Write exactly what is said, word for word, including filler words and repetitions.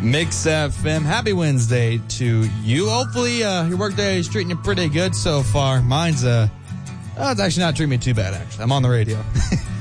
Mix F M. Happy Wednesday to you. Hopefully, uh, your workday is treating you pretty good so far. Mine's, uh, oh, it's actually not treating me too bad, actually. I'm on the radio.